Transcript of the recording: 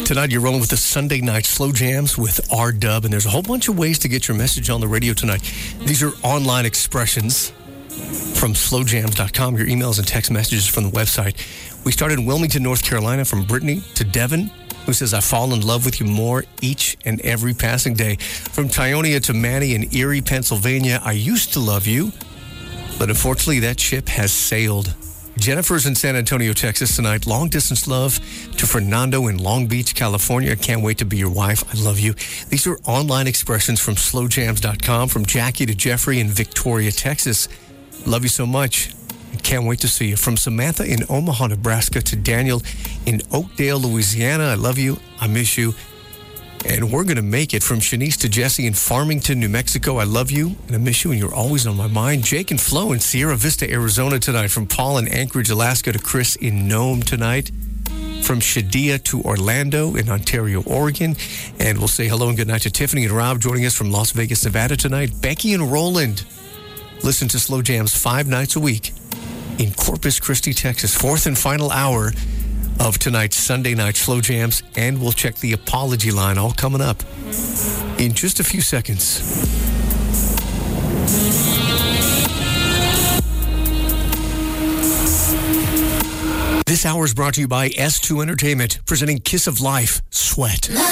Tonight, you're rolling with the Sunday Night Slow Jams with R-Dub, and there's a whole bunch of ways to get your message on the radio tonight. These are online expressions from slowjams.com, your emails and text messages from the website. We started in Wilmington, North Carolina, from Brittany to Devin, who says, I fall in love with you more each and every passing day. From Tyonia to Manny in Erie, Pennsylvania, I used to love you, but unfortunately that ship has sailed. Jennifer's in San Antonio, Texas tonight. Long distance love to Fernando in Long Beach, California. Can't wait to be your wife. I love you. These are online expressions from slowjams.com. From Jackie to Jeffrey in Victoria, Texas. Love you so much. Can't wait to see you. From Samantha in Omaha, Nebraska to Daniel in Oakdale, Louisiana. I love you. I miss you. And we're going to make it. From Shanice to Jesse in Farmington, New Mexico. I love you and I miss you and you're always on my mind. Jake and Flo in Sierra Vista, Arizona tonight. From Paul in Anchorage, Alaska to Chris in Nome tonight. From Shadia to Orlando in Ontario, Oregon. And we'll say hello and good night to Tiffany and Rob joining us from Las Vegas, Nevada tonight. Becky and Roland. Listen to Slow Jams 5 nights a week in Corpus Christi, Texas. Fourth and final hour of tonight's Sunday Night Slow Jams, and we'll check the apology line all coming up in just a few seconds. This hour is brought to you by S2 Entertainment, presenting Kiss of Life, Sweat.